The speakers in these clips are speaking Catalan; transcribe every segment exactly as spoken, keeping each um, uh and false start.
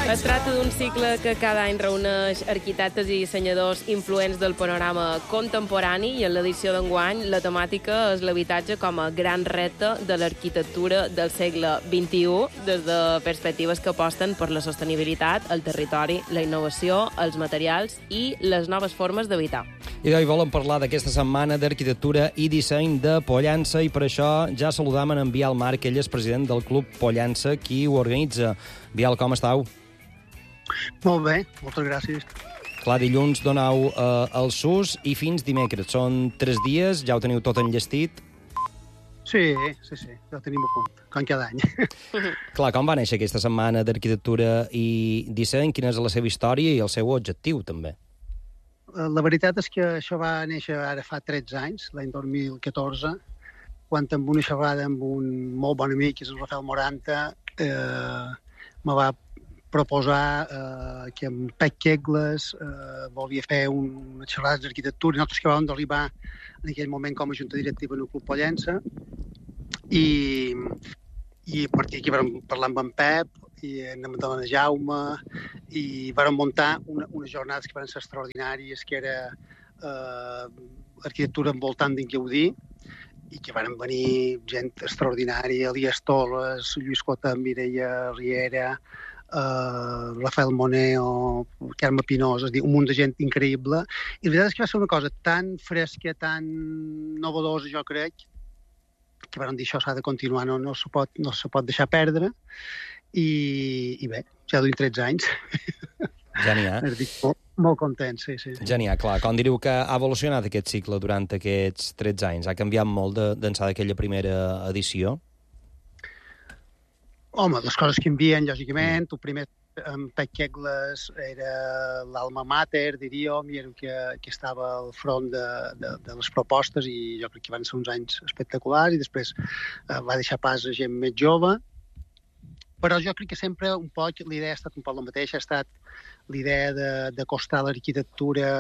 Es tracta d'un cicle que cada any reuneix arquitectes i dissenyadors influents del panorama contemporani i en l'edició d'enguany la temàtica és l'habitatge com a gran repte de l'arquitectura del segle vint-i-u des de perspectives que aposten per la sostenibilitat, el territori, la innovació, els materials i les noves formes d'habitar. I d'avui volen parlar d'aquesta setmana d'arquitectura i disseny de Pollença i per això ja saludam en Biel Marc, ell és president del Club Pollença, qui ho organitza. Biel, com estàu? Molt bé, moltes gràcies. Clar, dilluns donau eh, el S U S i fins dimecres. Són tres dies, ja ho teniu tot enllestit? Sí, sí, sí, ja ho tenim a punt, com cada any. Clar, com va néixer aquesta setmana d'arquitectura i disseny? Quina és la seva història i el seu objectiu, també? La veritat és que això va néixer ara fa tretze anys, l'any dos mil catorze, quan amb una xerrada amb un molt bon amic, que és el Rafael Moranta, eh, me va proposar eh, que amb Pec Kegles eh, volia fer un, una xerrada d'arquitectura i nosaltres acabàvem d'arribar en aquell moment com a junta directiva en el Club Pollença i, i a partir d'aquí vam parlar amb en Pep i amb en Jaume i vam muntar una, unes jornades que van ser extraordinàries, que era eh, arquitectura envoltant d'en Gaudí i que van venir gent extraordinària, Elias Toles, Lluís Cota, Mireia Riera, Uh, Rafael Moneo, Carme Pinós, és a dir, un munt de gent increïble. I la veritat és que va ser una cosa tan fresca, tan novedosa, jo crec, que vam dir això s'ha de continuar, no, no, se pot, no se pot deixar perdre. I, i bé, ja duim tretze anys. Ja n'hi ha. Molt, molt content, sí, sí. Ja n'hi ha, clar. Com diríeu que ha evolucionat aquest cicle durant aquests tretze anys? Ha canviat molt d'ençà d'aquella primera edició? Home, les coses canvien, lògicament. El primer, amb Pec Kegles, era l'alma mater, diríem, i era el que, que estava al front de, de, de les propostes, i jo crec que van ser uns anys espectaculars, i després eh, va deixar pas a gent més jove. Però jo crec que sempre un poc l'idea ha estat un poc la mateixa, ha estat l'idea d'acostar l'arquitectura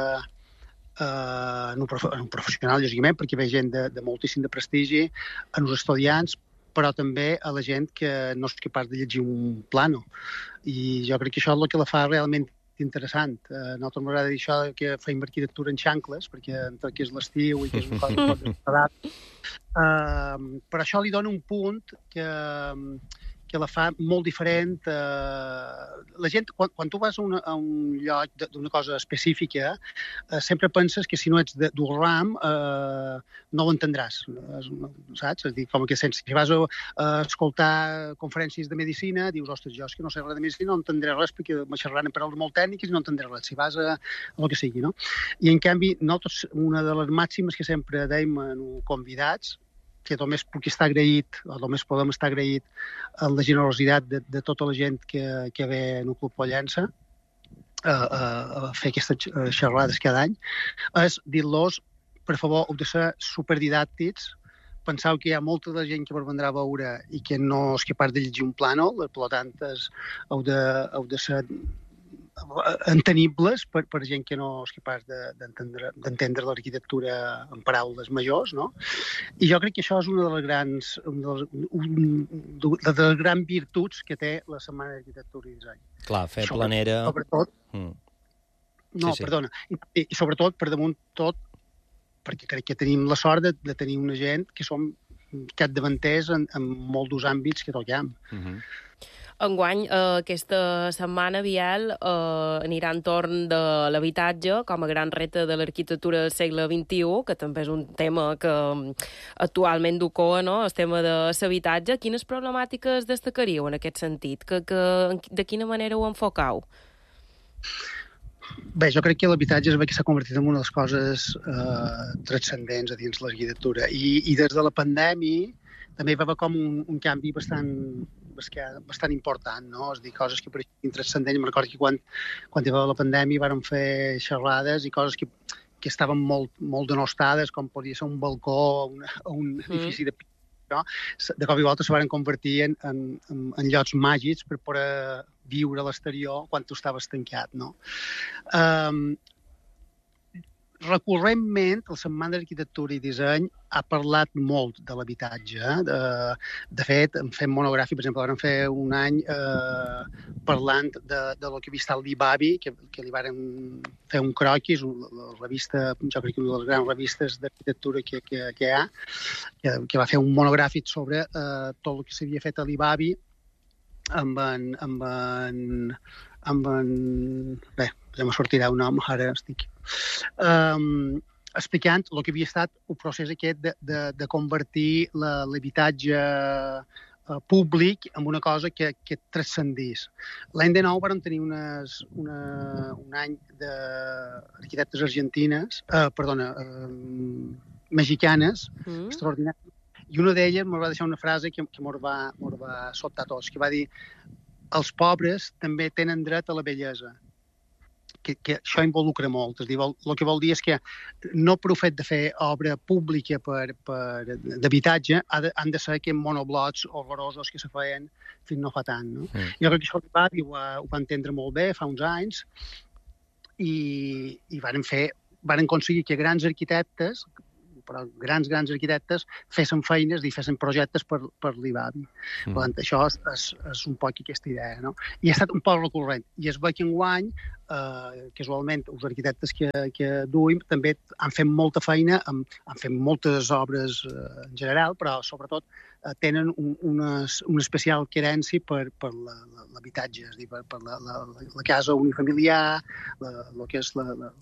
eh, en, un prof, en un professional, lògicament, perquè hi ha gent de, de moltíssim de prestigi, en els estudiants, però també a la gent que no és capaç de llegir un plano. I jo crec que això és el que la fa realment interessant. A nosaltres m'agrada dir això que feim arquitectura en xancles, perquè entre que és l'estiu i que és una cosa que pot estar. Uh, però això li dona un punt que, que la fa molt diferent. Uh, la gent, quan, quan tu vas a, una, a un lloc d'una cosa específica, uh, sempre penses que si no ets de, del ram uh, no ho entendràs, saps? És a dir, com que sense, si vas a, a escoltar conferències de medicina, dius, ostres, jo és que no sé res de medicina, no entendré res perquè me xerraran paraules molt tècniques i no entendré res. Si vas a, a el que sigui, no? I en canvi, nosaltres, una de les màximes que sempre deim en convidats, que només puc estar agraït, o només podem estar agraït a la generositat de, de tota la gent que, que ve en el Club Pollença a, a, a fer aquestes xerrades cada any, és dir-los, per favor, heu de ser superdidàctics. Penseu que hi ha molta de gent que vos vendrà a veure i que no és capaç de llegir un plànol, per tant, és, heu, de, heu de ser entenibles per, per gent que no és capaç d'entendre de, d'entendre l'arquitectura en paraules majors, no? I jo crec que això és una de les grans, una de les, un, de les grans virtuts que té la Setmana d'Arquitectura i Disseny. Clar, fer sobre, planera... Sobretot... Mm. No, sí, sí. Perdona. I, I sobretot, per damunt tot, perquè crec que tenim la sort de, de tenir una gent que som capdavanters en, en molts dels àmbits que toquem. Mm-hmm. Enguany, eh, aquesta setmana, Biel, eh, anirà entorn de l'habitatge com a gran repte de l'arquitectura del segle vint-i-u, que també és un tema que actualment ducoa, no?, el tema de l'habitatge. Quines problemàtiques destacaríeu en aquest sentit? Que, que, de quina manera ho enfocau? Bé, jo crec que l'habitatge és que s'ha convertit en una de les coses eh, transcendents a dins l'arquitectura. I, I des de la pandèmia també hi va haver com un, un canvi bastant, bastant important, no? És a dir, coses que pareixien transcendents. Me'n recordo que quan, quan hi va haver la pandèmia vàrem fer xerrades i coses que, que estaven molt, molt denostades, com podia ser un balcó o un, un mm. edifici de no? De cop i volta se van convertir en, en, en llocs màgics per poder viure a l'exterior quan tu estaves tancat, no? Um, recurrentment, la Setmana d'Arquitectura i Disseny ha parlat molt de l'habitatge. Eh? De, de fet, en fem monogràfic, per exemple, vam fer un any eh, parlant de, de lo que havia estat l'I B A B I, que, que li varen fer un croquis, la revista, jo crec que una de les grans revistes d'arquitectura que, que, que hi ha, que, que va fer un monogràfic sobre eh, tot el que s'havia fet a l'I B A B I amb en... Amb en, amb en bé, ja me sortirà un nom, ara estic... Um, explicant el que havia estat el procés aquest de, de, de convertir l'habitatge uh, públic en una cosa que, que transcendís. L'any de nou vam tenir unes, una, un any d'arquitectes argentines, uh, perdona, uh, mexicanes, mm. extraordinàries, i una d'elles m'ho va deixar una frase que, que m'ho va, va sobtar tots, que va dir: els pobres també tenen dret a la bellesa. Que, que això involucra molt. És dir, vol, el que vol dir és que no per fet de fer obra pública per, per, d'habitatge ha de, han de ser aquests monoblocs horrorosos que se feien fins no fa tant. No? Mm. Jo crec que això va, ho, va, ho va entendre molt bé fa uns anys i, i varen fer, varen aconseguir que grans arquitectes, però grans, grans arquitectes fessin feines i fessin projectes per, per l'I B A B I. Mm. Per tant, això és, és, és un poc aquesta idea, no? I ha estat un poc recurrent. I es veu que enguany, eh, casualment, els arquitectes que, que duim també han fet molta feina, han, han fet moltes obres eh, en general, però sobretot eh, tenen un, unes, una especial querència per, per l'habitatge, és a dir, per, per la, la, la casa unifamiliar, el que és la, la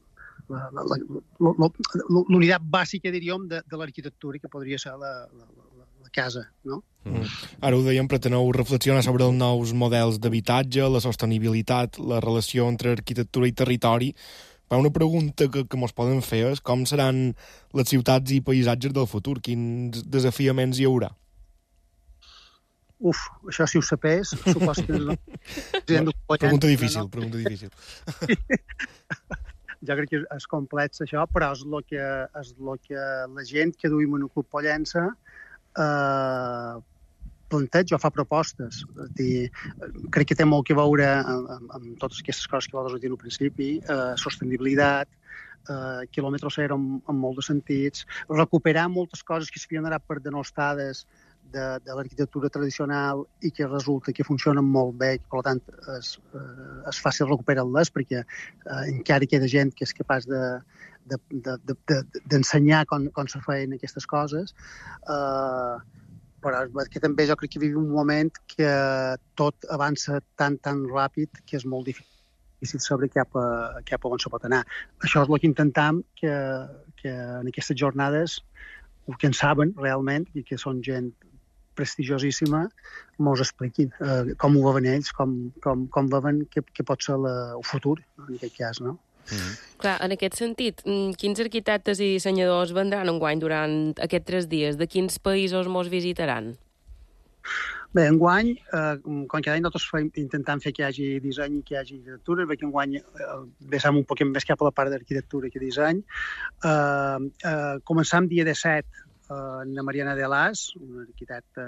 l'unitat bàsica, diríem, de, de l'arquitectura, que podria ser la, la, la, la casa, no? Mm. Ara ho dèiem, preteneu reflexionar sobre els nous models d'habitatge, la sostenibilitat, la relació entre arquitectura i territori. Però una pregunta que, que mos poden fer és com seran les ciutats i paisatges del futur? Quins desafiaments hi haurà? Uf, això si ho sapés, supos que... No. Pregunta difícil, no, no. pregunta difícil. Jo crec que és complex això, però és el que, és el que la gent que duim en el Club Pollença eh, planteja o fa propostes. És dir, crec que té molt que veure amb, amb, amb totes aquestes coses que vosaltres heu dit al principi, eh, sostenibilitat, eh, quilòmetre zero en, en molts sentits, recuperar moltes coses que s'havien anat per denostades de, de l'arquitectura tradicional i que resulta que funcionen molt bé i que, per tant, és, eh, és fàcil recuperar-les perquè eh, encara queda gent que és capaç de, de, de, de, de, d'ensenyar com, com se feien aquestes coses. Eh, però que també jo crec que vivim un moment que tot avança tan, tan ràpid que és molt difícil saber cap a, cap a on se pot anar. Això és el que intentem que, que en aquestes jornades el que en saben realment i que són gent prestigiosíssima, mos expliquin eh, com ho veuen ells, com, com, com veuen que, que pot ser la, el futur, en aquest cas, no? Mm-hmm. Clar, en aquest sentit, quins arquitectes i dissenyadors vendran enguany durant aquests tres dies? De quins països mos visitaran? Bé, enguany, eh, com cada any nosaltres fem, intentem fer que hi hagi disseny i que hi hagi arquitectura, perquè enguany eh, vessam un poc més cap a la part d'arquitectura que disseny. Eh, eh, començam dia disset en la Mariana de Las, una arquitecta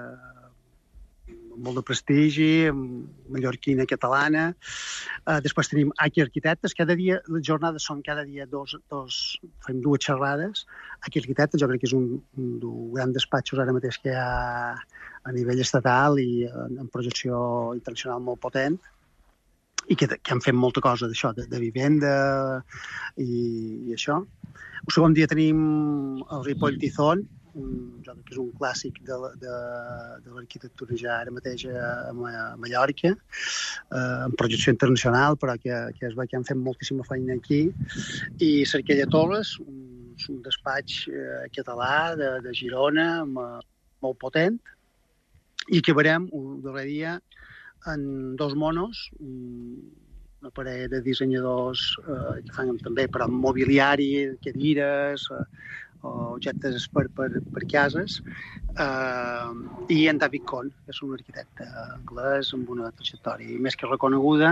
amb molt de prestigi, mallorquina catalana. Uh, després tenim Aki Arquitectes. Cada dia, les jornades són cada dia dos, dos fem dues xerrades. Aki Arquitectes, jo crec que és un, un dels grans despatxos ara mateix que hi ha a nivell estatal i en, en projecció internacional molt potent, i que, que han fet molta cosa d'això, de, de vivenda i, i això. El segon dia tenim el Ripoll Tizón, un, jo crec que és un clàssic de, de, de l'arquitectura ja ara mateix a, a Mallorca, eh, en projecció internacional, però que, que es veu que han fet moltíssima feina aquí. I Cerquella Torres, un, un despatx eh, català de, de Girona, amb, molt potent, i acabarem un darrer dia en dos monos, una parella de dissenyadors eh, que fan també per mobiliari, cadires, eh, objectes per, per, per cases, eh, i en David Kohn, que és un arquitecte anglès amb una trajectòria més que reconeguda,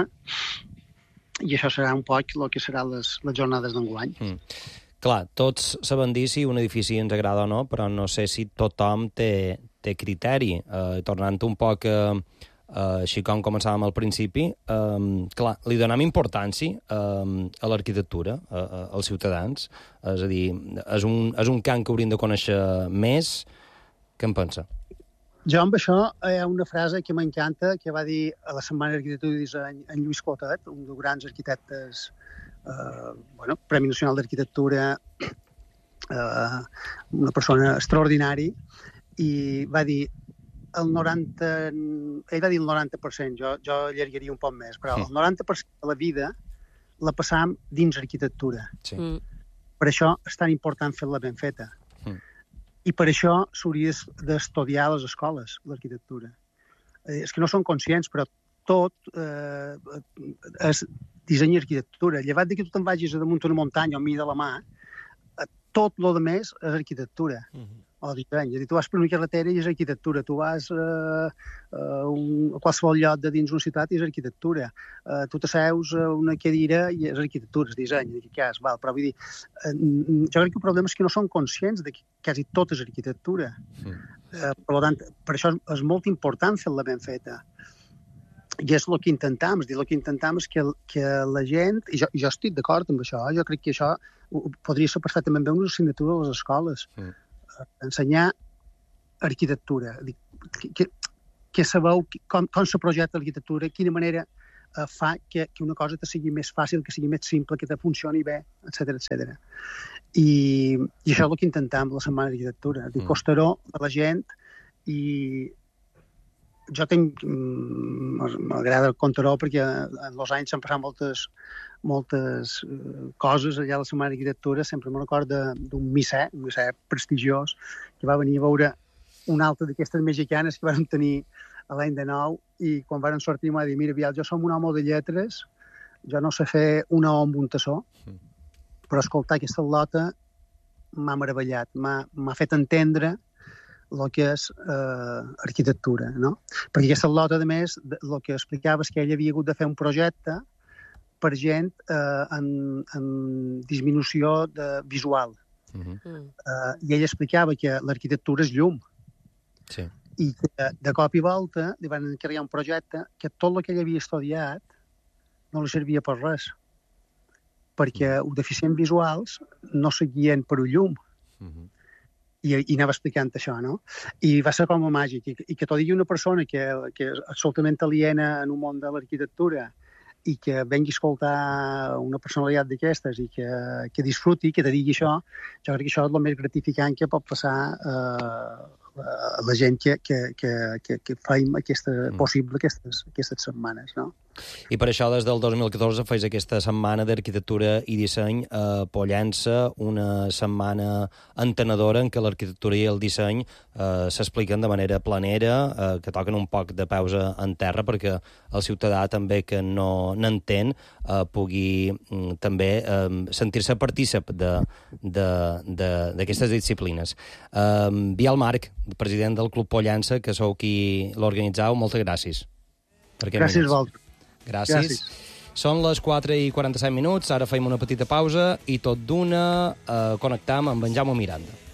i això serà un poc el que seran les, les jornades d'enguany. Mm. Clar, tots saben dir si un edifici ens agrada o no, però no sé si tothom té, té criteri. Eh, tornant un poc a, Uh, així com començàvem al principi, um, clar, li donem importància um, a l'arquitectura, a, a, als ciutadans. És a dir, és un, és un camp que hauríem de conèixer més. Què en pensa? Jo amb això hi ha una frase que m'encanta, que va dir a la Setmana d'Arquitectura i Disseny en Lluís Clotet, un dels grans arquitectes, eh, bueno, Premi Nacional d'Arquitectura, eh, una persona extraordinària, i va dir el noranta... Ell va dir el noranta per cent, jo, jo allargaria un poc més, però el noranta per cent de la vida la passam dins arquitectura. Sí. Mm. Per això és tan important fer-la ben feta. Mm. I per això s'hauria d'estudiar a les escoles, l'arquitectura. Eh, és que no són conscients, però tot eh, és disseny i arquitectura. Llevat de que tu te'n vagis a damunt d'una muntanya o mi de la mà, eh, tot el més és arquitectura. Mm-hmm. O disseny. És a dir, tu vas per una carretera i és arquitectura. Tu vas eh, a, un, a qualsevol lloc de dins una ciutat i és arquitectura. Eh, tu t'asseus a una cadira i és arquitectura, és disseny. En aquest cas, val. Però vull dir, eh, jo crec que el problema és que no són conscients de que quasi tot és arquitectura. Mm. Eh, per tant, per això és molt important fer-la ben feta. I és el que intentam, és dir, el que intentam és que, que la gent, i jo, jo estic d'acord amb això, jo crec que això podria ser perfectament bé una assignatura a les escoles. Mm. Ensenyar arquitectura, que, que, que sabeu com, com se projecta l'arquitectura, quina manera eh, fa que, que una cosa te sigui més fàcil, que sigui més simple, que te funcioni bé, etcètera, etcètera. I, I això és el que intentam la Setmana d'Arquitectura, mm. costaró a la gent, i jo tinc... m'agrada el contaró perquè en els anys s'han passat moltes, moltes coses allà a la Setmana d'Arquitectura. Sempre me'n recordo d'un missè, un missè prestigiós, que va venir a veure una altra d'aquestes mexicanes que vam tenir a l'any de nou, i quan van sortir m'ha dit, mira, Biel, jo som un home de lletres, jo no sé fer una O amb un tassó, però escoltar aquesta lota m'ha meravellat, m'ha fet entendre el que és eh, arquitectura, no? Perquè aquesta lota, a més, el que explicava és que ell havia hagut de fer un projecte per gent eh, en, en disminució de visual. Uh-huh. Eh, I ell explicava que l'arquitectura és llum. Sí. I que de cop i volta li van encarregar un projecte que tot el que ell havia estudiat no li servia per res. Perquè els deficients visuals no seguien per un llum. Uh-huh. I, i anava explicant això, no? I va ser com a màgic. I, i que t'ho digui una persona que, que és absolutament aliena en un món de l'arquitectura i que vengui a escoltar una personalitat d'aquestes i que, que disfruti, que te digui això, jo crec que això és el més gratificant que pot passar eh, a la gent que, que, que, que, que faim aquesta, mm. possible aquestes, aquestes setmanes, no? I per això, des del dos mil catorze, feis aquesta setmana d'arquitectura i disseny a Pollença, una setmana entenedora en què l'arquitectura i el disseny eh, s'expliquen de manera planera, eh, que toquen un poc de pausa en terra perquè el ciutadà també que no n'entén eh, pugui mm, també eh, sentir-se partícip d'aquestes disciplines. Eh, Biel Marc, president del Club Pollença, que sou qui l'organitzau, moltes gràcies. Gràcies a vosaltres. Gràcies. Gràcies. Són les quatre i quaranta-set minuts, ara feim una petita pausa i tot d'una eh, connectam amb en Jaume Miranda.